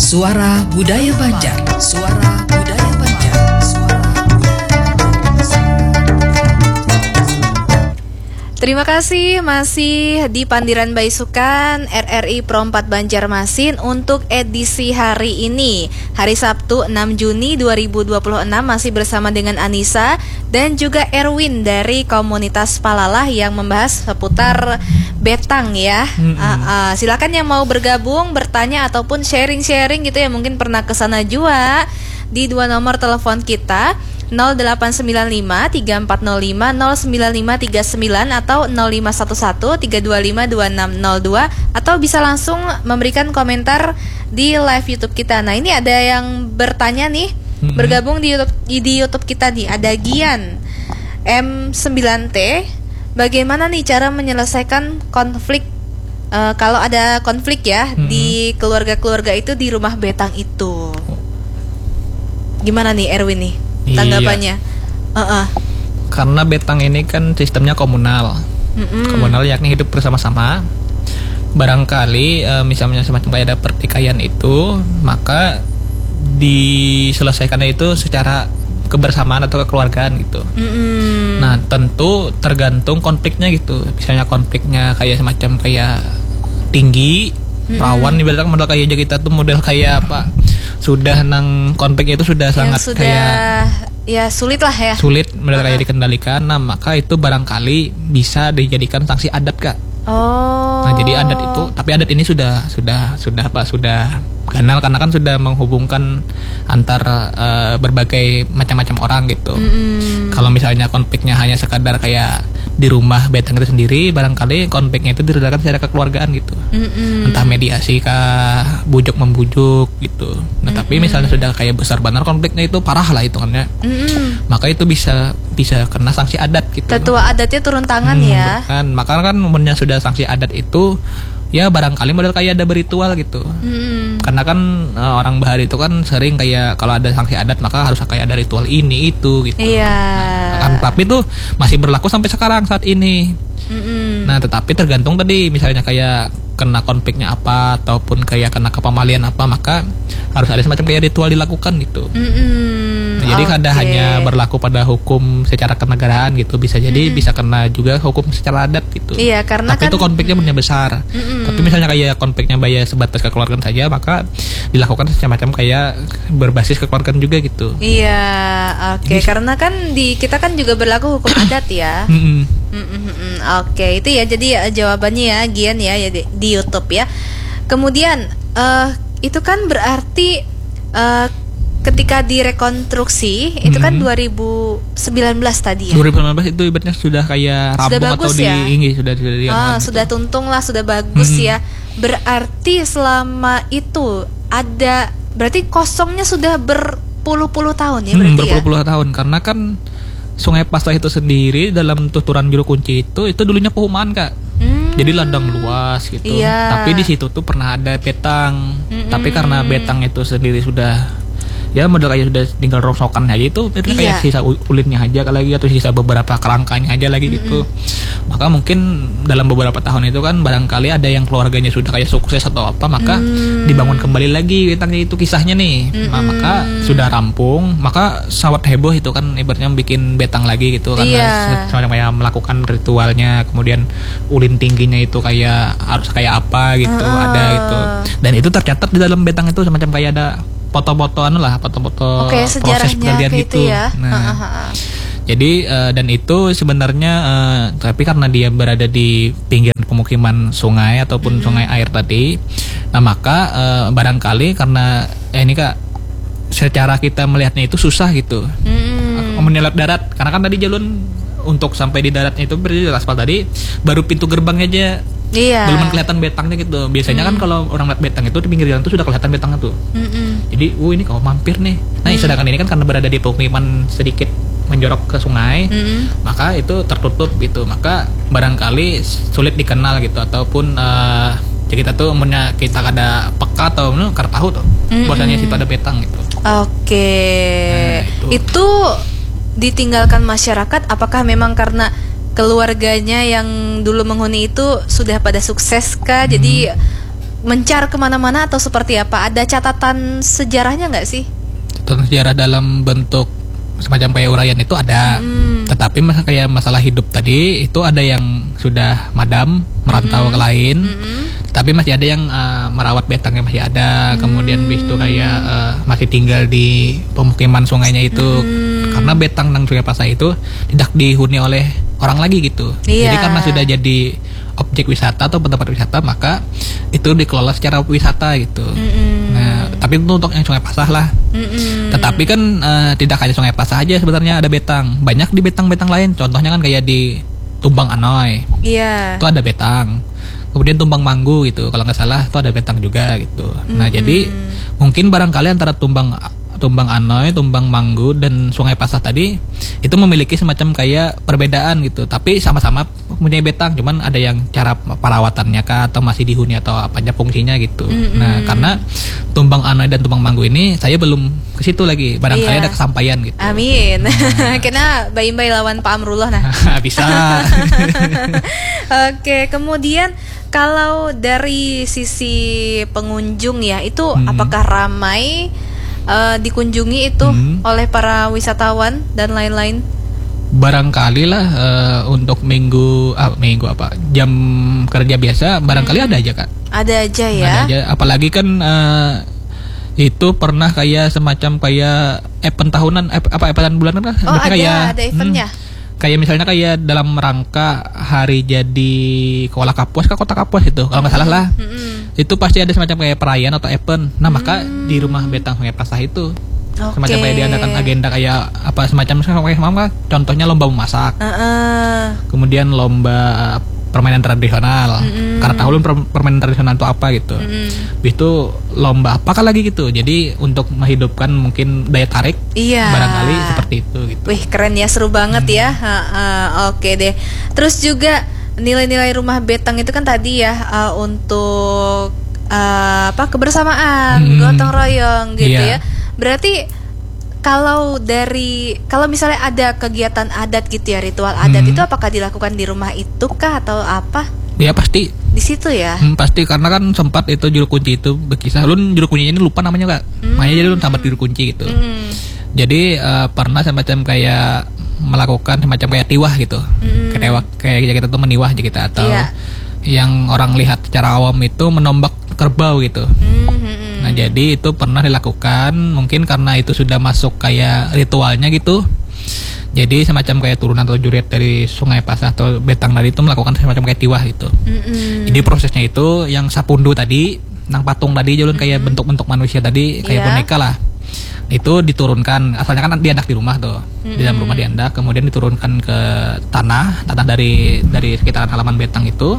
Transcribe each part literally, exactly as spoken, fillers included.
Suara Budaya Banjar. Suara Budaya Banjar. Suara Terima kasih masih di Pandiran Baisukan R R I Pro empat Banjarmasin untuk edisi hari ini, hari Sabtu enam Juni dua ribu dua puluh enam, masih bersama dengan Anissa dan juga Erwin dari komunitas Palalah yang membahas seputar betang ya. Mm-hmm. uh, uh, silakan yang mau bergabung, bertanya ataupun sharing-sharing gitu ya, mungkin pernah kesana juga, di dua nomor telepon kita nol delapan sembilan lima tiga empat nol lima nol sembilan lima tiga sembilan atau nol lima satu satu tiga dua lima dua enam nol dua, atau bisa langsung memberikan komentar di live YouTube kita. Nah, ini ada yang bertanya nih, mm-hmm. bergabung di YouTube, di YouTube kita nih, ada Gian M sembilan T. Bagaimana nih cara menyelesaikan konflik uh, kalau ada konflik ya, mm-hmm. di keluarga-keluarga itu di rumah betang itu? Gimana nih Erwin nih tanggapannya? Iya. Uh-uh. Karena betang ini kan sistemnya komunal, Mm-mm. komunal yakni hidup bersama-sama. Barangkali uh, misalnya semacam kayak ada pertikaian itu, maka diselesaikannya itu secara kebersamaan atau kekeluargaan gitu. Mm-mm. Nah, tentu tergantung konfliknya gitu. Misalnya konfliknya kayak semacam kayak tinggi, Mm-mm. rawan, ibaratnya model kayak kita tuh model kayak apa? Sudah nang konfliknya itu sudah yang sangat sudah, kayak ya sulit lah ya. Sulit benar kayak dikendalikan. Nah, maka itu barangkali bisa dijadikan sanksi adat, Kak. Oh. Nah, jadi adat itu, tapi adat ini sudah sudah sudah apa? Sudah ganal karena kan sudah menghubungkan antar uh, berbagai macam-macam orang gitu. Mm-hmm. Kalau misalnya konfliknya hanya sekadar kayak di rumah betang itu sendiri, barangkali konfliknya itu diredakan secara kekeluargaan gitu. Mm-hmm. Entah mediasi kah, bujuk membujuk gitu. Nah, mm-hmm. tapi misalnya sudah kayak besar benar konfliknya itu parah lah hitungannya. Mm-hmm. Maka itu bisa bisa kena sanksi adat gitu. Tetua adatnya turun tangan hmm, ya. Kan, maka kan umumnya sudah sanksi adat itu ya barangkali model kayak ada beritual gitu. Hmm. Karena kan uh, orang Bahari itu kan sering kayak kalau ada sanksi adat maka harus kayak ada ritual ini itu gitu. Iya. Nah, kan, tapi itu masih berlaku sampai sekarang saat ini. Mm-mm. Nah, tetapi tergantung tadi misalnya kayak kena konfliknya apa ataupun kayak kena kepamalian apa, maka harus ada semacam kayak ritual dilakukan gitu. Nah, jadi okay. Kada hanya berlaku pada hukum secara kenegaraan gitu, bisa jadi mm-hmm. bisa kena juga hukum secara adat gitu. Iya, karena tapi kan itu konfliknya benar besar. Mm-hmm. Tapi misalnya kayak konfliknya bayar sebatas kekeluargaan saja, maka dilakukan semacam kayak berbasis kekeluargaan juga gitu. Iya, oke. Okay. Karena kan di kita kan juga berlaku hukum adat ya. Mm-hmm. Mm-hmm. Oke, okay. Itu ya jadi uh, jawabannya ya Gian ya, ya di, di YouTube ya. Kemudian uh, itu kan berarti uh, ketika direkonstruksi mm-hmm. itu kan dua ribu sembilan belas tadi ya. dua ribu sembilan belas itu ibaratnya sudah kayak rampung atau ya? diinggi sudah sudah di ah, sudah gitu. Tuntung lah, sudah bagus mm-hmm. ya. Berarti selama itu ada, berarti kosongnya sudah berpuluh-puluh tahun ya berarti hmm, berpuluh-puluh ya? tahun karena kan Sungai Paslah itu sendiri dalam tuturan Juru Kunci itu itu dulunya perumahan, Kak. Hmm. Jadi ladang luas gitu. Iya. Tapi di situ tuh pernah ada betang. Mm-mm. Tapi karena betang itu sendiri sudah ya model kayak sudah tinggal rongsokan aja itu, itu iya. kayak sisa ulitnya aja lagi atau sisa beberapa kerangkanya aja lagi gitu. Mm-mm. Maka mungkin dalam beberapa tahun itu kan barangkali ada yang keluarganya sudah kayak sukses atau apa, maka mm. dibangun kembali lagi betangnya itu kisahnya nih. Nah, maka sudah rampung, maka sangat heboh itu kan ibaratnya bikin betang lagi gitu kan. Iya. Semacam kayak melakukan ritualnya, kemudian ulin tingginya itu kayak harus kayak apa gitu, uh. ada gitu. Dan itu tercatat di dalam betang itu semacam kayak ada foto-foto anu lah, foto-foto okay, proses penelitian gitu. Ya. Nah, uh-huh. jadi uh, dan itu sebenarnya uh, tapi karena dia berada di pinggir pemukiman sungai ataupun mm-hmm. sungai air tadi, nah maka uh, barangkali karena eh, ini Kak, secara kita melihatnya itu susah gitu, mm-hmm. menyelat darat karena kan tadi jalur untuk sampai di daratnya itu berdiri aspal tadi, baru pintu gerbangnya aja. Iya. Belum kelihatan betangnya gitu. Biasanya mm. kan kalau orang lihat betang itu di pinggir jalan itu sudah kelihatan betangnya tuh. Mm-mm. Jadi, oh ini kalau mampir nih. Nah, mm. sedangkan ini kan karena berada di pemukiman sedikit menjorok ke sungai, mm. maka itu tertutup gitu. Maka barangkali sulit dikenal gitu ataupun uh, jadi kita tuh punya kita ada peka atau nu karena tahu tuh. Bahwasanya situ ada betang gitu. Oke. Okay. Nah, itu. itu ditinggalkan masyarakat apakah memang karena keluarganya yang dulu menghuni itu sudah pada sukses kah? Hmm. Jadi mencar kemana-mana atau seperti apa? Ada catatan sejarahnya nggak sih? Catatan sejarah dalam bentuk semacam kayak uraian itu ada, hmm. tetapi masa kayak masalah hidup tadi itu ada yang sudah madam merantau hmm. ke lain, hmm. tapi masih ada yang uh, merawat betangnya masih ada, hmm. kemudian bis itu kayak uh, masih tinggal di pemukiman sungainya itu, hmm. karena betang nang Sungai Pasah itu tidak dihuni oleh orang lagi gitu, yeah. jadi karena sudah jadi objek wisata atau tempat wisata maka itu dikelola secara wisata gitu. Mm-mm. Nah, tapi itu untuk yang Sungai Pasah lah. Mm-mm. Tetapi kan uh, tidak hanya Sungai Pasah aja sebenarnya ada betang. Banyak di betang-betang lain. Contohnya kan kayak di Tumbang Anoy. Iya. Yeah. Itu ada betang. Kemudian Tumbang Manggu gitu. Kalau nggak salah itu ada betang juga gitu. Mm-mm. Nah, jadi mungkin barangkali antara Tumbang Tumbang Anoy, Tumbang Manggu dan Sungai Pasah tadi itu memiliki semacam kayak perbedaan gitu, tapi sama-sama mempunyai betang, cuman ada yang cara perawatannya kah atau masih dihuni atau apa aja fungsinya gitu. Mm-hmm. Nah, karena Tumbang Anoy dan Tumbang Manggu ini saya belum ke situ lagi, barangkali yeah. ada kesampaian gitu. Amin. Nah. Kena bayi-bayi lawan Pak Amrullah nah. Bisa. Oke, kemudian kalau dari sisi pengunjung ya, itu hmm. apakah ramai Uh, dikunjungi itu hmm. oleh para wisatawan dan lain-lain? Barangkali lah uh, untuk minggu ah, minggu apa jam kerja biasa barangkali hmm. ada aja Kak. Ada aja ya. Ada aja. Apalagi kan uh, itu pernah kayak semacam kayak event tahunan eh, apa event bulanan kan? Oh ada, kayak, ada eventnya. Hmm, kayak misalnya kayak dalam rangka hari jadi Kuala Kapuas ke Kota Kapuas itu kalau nggak salah lah, mm-hmm. itu pasti ada semacam kayak perayaan atau event. Nah maka mm. di rumah betang Sungai Pasah itu okay. semacam kayak diadakan agenda kayak apa semacam kayak mama contohnya lomba memasak, uh-uh. kemudian lomba permainan tradisional, mm-hmm. karena tahu per- permainan tradisional itu apa gitu, mm-hmm. itu lomba apakah lagi gitu, jadi untuk menghidupkan mungkin daya tarik, iya. barangkali seperti itu gitu. Wih keren ya, seru banget hmm. ya, ha, ha, oke deh. Terus juga nilai-nilai rumah betang itu kan tadi ya uh, untuk uh, apa kebersamaan, hmm. gotong royong gitu yeah. ya, berarti kalau dari kalau misalnya ada kegiatan adat gitu ya, ritual adat hmm. itu apakah dilakukan di rumah itu kah atau apa? Ya pasti di situ ya. Hmm, pasti karena kan sempat itu juru kunci itu berkisah. Lun juru kuncinya ini lupa namanya Kak. Hmm. Makanya jadi lun sahabat juru kunci gitu. Hmm. Jadi uh, pernah semacam kayak melakukan semacam kayak tiwah gitu. Hmm. Kayak kayak kita tuh meniwah aja kita atau yeah. yang orang lihat secara awam itu menombak kerbau gitu. Hmm. Nah jadi itu pernah dilakukan mungkin karena itu sudah masuk kayak ritualnya gitu. Jadi semacam kayak turunan atau jurit dari Sungai Pasah atau betang tadi itu melakukan semacam kayak tiwah gitu. Mm-hmm. Jadi prosesnya itu yang sapundu tadi, nang patung tadi jalur kayak mm-hmm. bentuk-bentuk manusia tadi kayak yeah. boneka lah. Itu diturunkan, asalnya kan diandak di rumah tuh, mm-hmm. di dalam rumah diandak, kemudian diturunkan ke tanah, tanah dari dari sekitaran halaman betang itu.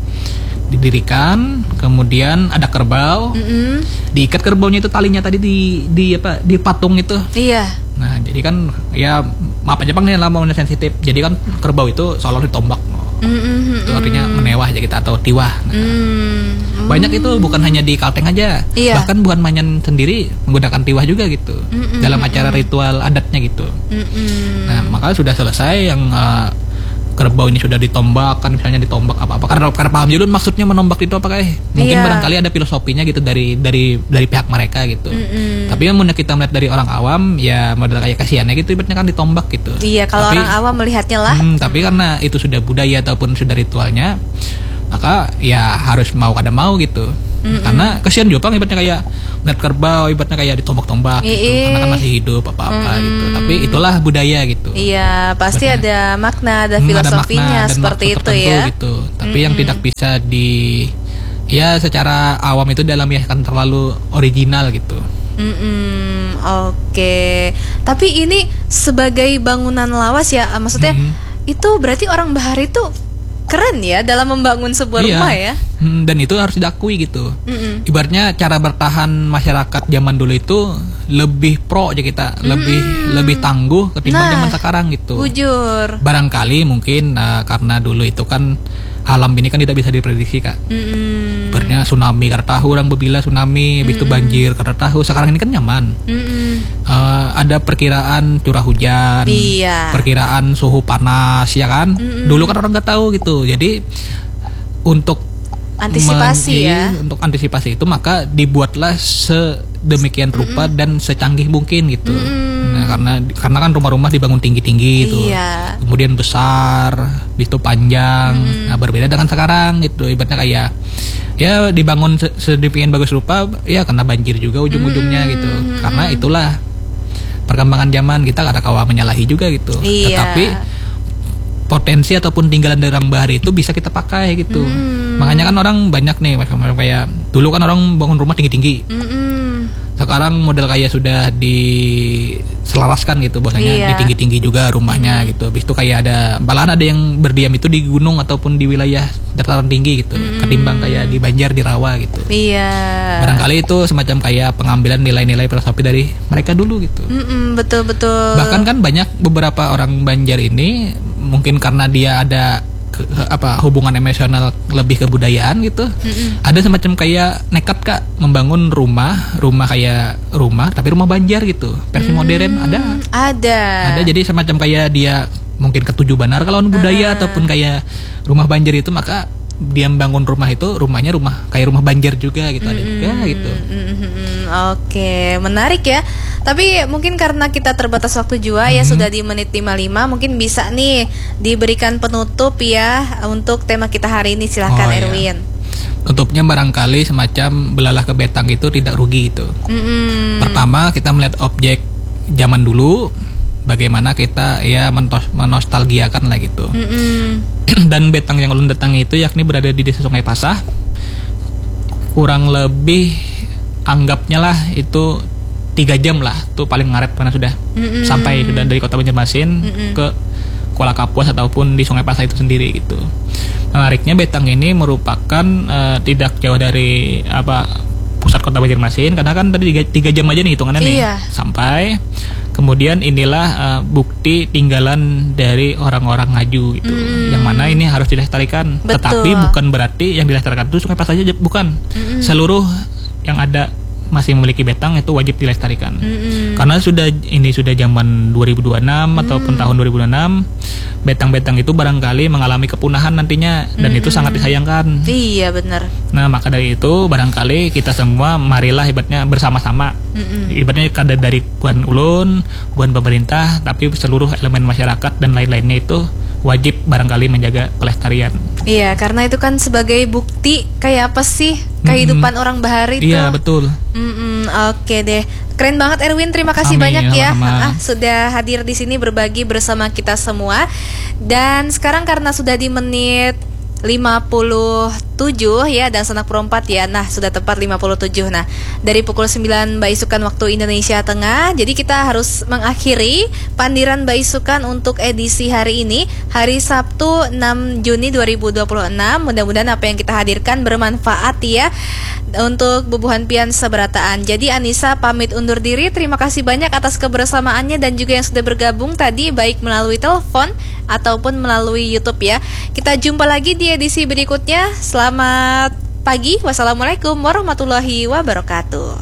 Didirikan, kemudian ada kerbau, mm-hmm. diikat kerbaunya itu talinya tadi di di apa di patung itu. Iya. Nah jadi kan ya maaf aja bang nih lama sensitif. Jadi kan kerbau itu seolah ditombak, mm-hmm. itu artinya menewah aja kita atau tiwah. Nah, mm-hmm. banyak itu bukan hanya di Kalteng aja, iya. bahkan bukan Manyan sendiri menggunakan tiwah juga gitu mm-hmm. dalam acara ritual adatnya gitu. Mm-hmm. Nah maka sudah selesai yang uh, kerbau ini sudah ditombak kan misalnya ditombak apa-apa karena karena paham juga maksudnya menombak itu apa kayak mungkin yeah. barangkali ada filosofinya gitu dari dari dari pihak mereka gitu. Mm-hmm. Tapi yang mudah kita melihat dari orang awam ya model kayak kasihannya gitu ibaratnya kan ditombak gitu. Iya kalau tapi, orang awam melihatnya lah. Hmm, tapi karena itu sudah budaya ataupun sudah ritualnya maka ya harus mau kada mau gitu. Mm-hmm. Karena kasihan juga bang ibaratnya kayak melihat kerbau ibaratnya kayak ditombak-tombak gitu. Karena kan masih hidup apa-apa mm-hmm. gitu. Tapi itulah budaya gitu. Iya, pasti ibaratnya, ada makna, ada filosofinya ada makna, seperti itu ya. Gitu. Tapi mm-hmm. yang tidak bisa di ya secara awam itu dalam ya kan terlalu original gitu. Mm-hmm. Oke. Okay. Tapi ini sebagai bangunan lawas ya, maksudnya mm-hmm. itu berarti orang Bahari itu keren ya dalam membangun sebuah iya. rumah ya. Hmm, dan itu harus diakui gitu. Mm-mm. Ibaratnya cara bertahan masyarakat zaman dulu itu lebih pro aja kita, Mm-mm. lebih lebih tangguh ketimbang nah, zaman sekarang gitu. Bujur. Barangkali mungkin uh, karena dulu itu kan alam ini kan tidak bisa diprediksi Kak. Mm-mm. Ibaratnya tsunami karena tahu orang berbila tsunami, habis itu banjir karena tahu. Sekarang ini kan nyaman. Uh, ada perkiraan curah hujan, iya. perkiraan suhu panas ya kan. Mm-mm. Dulu kan orang nggak tahu gitu. Jadi untuk Antisipasi men- ya. Untuk antisipasi itu maka dibuatlah sedemikian rupa mm-hmm. dan secanggih mungkin gitu. Mm. Nah, karena karena kan rumah-rumah dibangun tinggi-tinggi gitu. Iya. Kemudian besar, habis itu panjang. Mm. Nah, berbeda dengan sekarang gitu. Ibaratnya kayak ya dibangun se- sedemikian bagus rupa ya kena banjir juga ujung-ujungnya mm. gitu. Karena itulah perkembangan zaman, kita ada kawa menyalahi juga gitu. Iya. Tetapi potensi ataupun tinggalan dari orang bahari itu bisa kita pakai gitu. Hmm. Makanya kan orang banyak nih kayak dulu kan orang bangun rumah tinggi-tinggi. Hmm. Sekarang model kayak sudah diselaraskan gitu, bahwasanya iya. di tinggi-tinggi juga rumahnya hmm. gitu. Habis itu kayak ada malahan ada yang berdiam itu di gunung ataupun di wilayah dataran tinggi gitu. Hmm. Ketimbang kayak di Banjar, di Rawa gitu. Iya. Barangkali itu semacam kayak pengambilan nilai-nilai filosofi dari mereka dulu gitu. Mm-mm, betul betul. Bahkan kan banyak beberapa orang Banjar ini mungkin karena dia ada ke, apa hubungan emosional lebih ke budayaan gitu. Mm-mm. Ada semacam kayak nekat Kak membangun rumah, rumah kayak rumah tapi rumah Banjar gitu. Versi mm, modern ada. Ada. Ada jadi semacam kayak dia mungkin ketujuh banar kalau budaya uh. ataupun kayak rumah Banjar itu maka dia membangun rumah itu rumahnya rumah kayak rumah Banjar juga gitu. Mm-hmm. Ada juga gitu. Mm-hmm. Oke, menarik ya. Tapi mungkin karena kita terbatas waktu juga mm-hmm. ya sudah di menit lima puluh lima, mungkin bisa nih diberikan penutup ya untuk tema kita hari ini. Silahkan oh, Erwin. Iya. Tutupnya barangkali semacam belalah ke betang itu tidak rugi itu. Mm-hmm. Pertama kita melihat objek zaman dulu, bagaimana kita ya menos- menostalgiakan lah gitu. Mm-hmm. Dan betang yang ulun datangi itu yakni berada di desa Sungai Pasah. Kurang lebih anggapnya lah itu tiga jam lah tuh paling ngaret karena sudah mm-hmm. sampai sudah dari kota Banjarmasin mm-hmm. ke Kuala Kapuas ataupun di Sungai Pasah itu sendiri gitu. Menariknya betang ini merupakan uh, tidak jauh dari apa pusat kota Banjarmasin karena kan tadi tiga jam aja nih hitungannya nih iya. sampai. Kemudian inilah uh, bukti tinggalan dari orang-orang Ngaju gitu, mm. yang mana ini harus dilestarikan. Betul. Tetapi bukan berarti yang dilestarikan itu Sungai Pasah aja, bukan. Mm-mm. Seluruh yang ada masih memiliki betang itu wajib dilestarikan. Mm-mm. Karena sudah ini sudah zaman dua ribu dua puluh enam mm. ataupun tahun dua ribu dua puluh enam, betang-betang itu barangkali mengalami kepunahan nantinya dan Mm-mm. itu sangat disayangkan. Iya benar. Nah maka dari itu barangkali kita semua marilah ibaratnya bersama-sama. Mm-mm. Ibaratnya kada dari bukan ulun, bukan pemerintah, tapi seluruh elemen masyarakat dan lain-lainnya itu wajib barangkali menjaga pelestarian. Iya, karena itu kan sebagai bukti kayak apa sih kehidupan mm-hmm. orang bahari itu. Iya, betul. Mm-mm, Oke deh, keren banget Erwin. Terima kasih Amin, banyak ya ah, sudah hadir di sini berbagi bersama kita semua. Dan sekarang karena sudah di menit lima puluh tujuh ya dan sanak perempat ya. Nah, sudah tepat lima puluh tujuh. Nah, dari pukul sembilan Baisukan waktu Indonesia Tengah. Jadi kita harus mengakhiri Pandiran Baisukan untuk edisi hari ini, hari Sabtu enam Juni dua ribu dua puluh enam. Mudah-mudahan apa yang kita hadirkan bermanfaat ya untuk Bubuhan Pian Seberataan. Jadi Anissa pamit undur diri. Terima kasih banyak atas kebersamaannya dan juga yang sudah bergabung tadi baik melalui telepon ataupun melalui YouTube ya. Kita jumpa lagi di edisi berikutnya. Selamat pagi. Wassalamualaikum warahmatullahi wabarakatuh.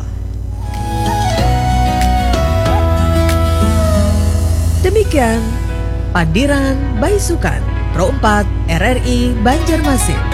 Demikian Pandiran Baisukan Pro empat R R I Banjarmasin.